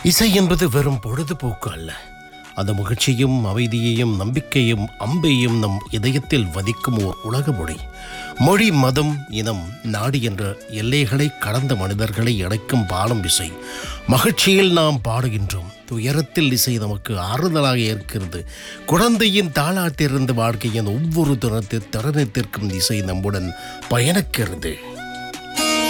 இசை என்பது வெறும் பொழுதுபோக்கு அல்ல. அந்த மகிழ்ச்சியும் அமைதியையும் நம்பிக்கையும் அம்பையும் நம் இதயத்தில் வதிக்கும் ஓர் உலக மொழி. மொழி, மதம், இனம், நாடு என்ற எல்லைகளை கடந்த மனிதர்களை இணைக்கும் பாலம் இசை. மகிழ்ச்சியில் நாம் பாடுகின்றோம், துயரத்தில் இசை நமக்கு ஆறுதலாக இருக்கிறது. குழந்தையின் தாளாட்டிலிருந்து வாழ்க்கையின் ஒவ்வொரு தருணத்திற்கும் இசை நம்முடன் பயணிக்கிறது.